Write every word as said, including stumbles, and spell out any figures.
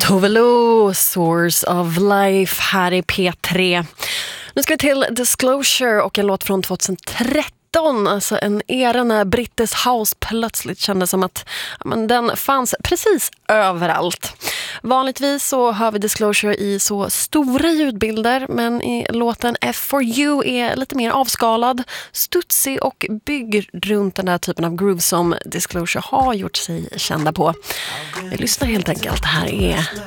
Tove Lo, Source of Life här i P tre. Nu ska vi till Disclosure och en låt från tjugohundratretton. Alltså en era när British House plötsligt kändes som att ja, men den fanns precis överallt. Vanligtvis så hör vi Disclosure i så stora ljudbilder, men i låten F for You är lite mer avskalad, studsig och bygger runt den där typen av groove som Disclosure har gjort sig kända på. Vi lyssnar helt enkelt. Här är